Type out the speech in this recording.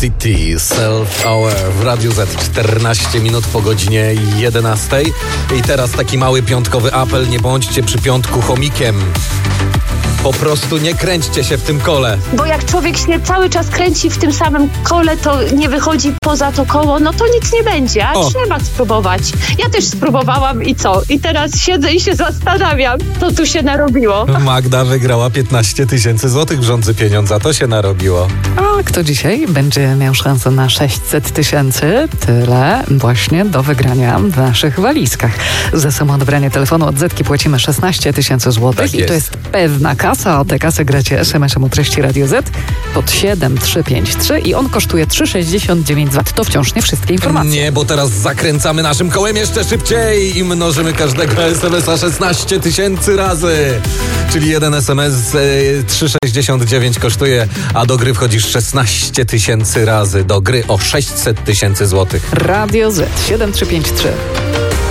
City, Self-Aware w Radiu Z, 14 minut po godzinie 11. I teraz taki mały piątkowy apel, nie bądźcie przy piątku chomikiem. Po prostu nie kręćcie się w tym kole. Bo jak człowiek się cały czas kręci w tym samym kole, to nie wychodzi poza to koło, no to nic nie będzie, a trzeba spróbować. Ja też spróbowałam i co? I teraz siedzę i się zastanawiam, co tu się narobiło. Magda wygrała 15 000 złotych w Rządzy Pieniądza, to się narobiło. A kto dzisiaj będzie miał szansę na 600 000? Tyle właśnie do wygrania w naszych walizkach. Za samo odebranie telefonu od Zetki płacimy 16 000 złotych Tak i to jest pewna kasa. O tę kasę gracie SMS-em o treści Radio Z pod 7353 i on kosztuje 3,69 zł. To wciąż nie wszystkie informacje. Nie, bo teraz zakręcamy naszym kołem jeszcze szybciej i mnożymy każdego SMS-a 16 000 razy. Czyli jeden SMS 3,69 kosztuje, a do gry wchodzisz 16 000 razy. Do gry o 600 000 złotych. Radio Z 7353.